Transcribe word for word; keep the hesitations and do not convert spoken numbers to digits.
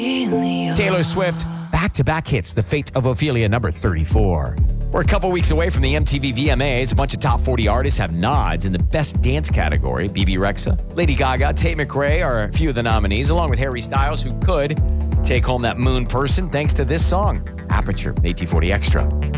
Taylor Swift, back-to-back hits, The Fate of Ophelia, number thirty-four. We're a couple weeks away from the M T V V M As. A bunch of top forty artists have nods in the Best Dance category. B B Rexha, Lady Gaga, Tate McRae are a few of the nominees, along with Harry Styles, who could take home that moon person thanks to this song, Aperture, eighteen forty Extra.